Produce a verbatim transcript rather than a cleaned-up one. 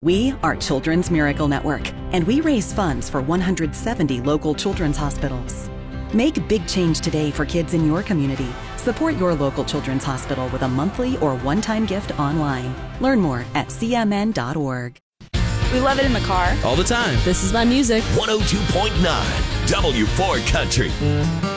We are Children's Miracle Network, and we raise funds for one hundred seventy local children's hospitals. Make big change today for kids in your community. Support your local children's hospital with a monthly or one-time gift online. Learn more at c m n dot org. We love it in the car. All the time. This is my music. one oh two point nine W four Country.